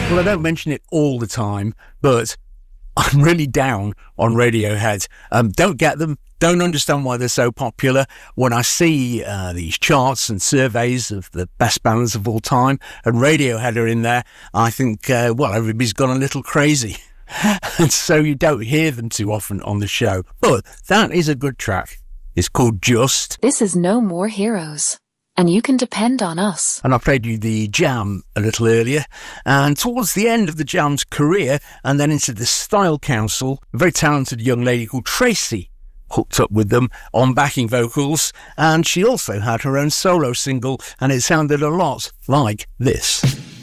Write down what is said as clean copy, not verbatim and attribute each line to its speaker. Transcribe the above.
Speaker 1: Well, I don't mention it all the time, but I'm really down on Radiohead. Don't get them. Don't understand why they're so popular. When I see these charts and surveys of the best bands of all time, and Radiohead are in there, I think, well, everybody's gone a little crazy. And so you don't hear them too often on the show. But that is a good track. It's called Just.
Speaker 2: This is No More Heroes, and you can depend on us.
Speaker 1: And I played you the Jam a little earlier. And towards the end of the Jam's career, and then into the Style Council, a very talented young lady called Tracy hooked up with them on backing vocals. And she also had her own solo single, and it sounded a lot like this.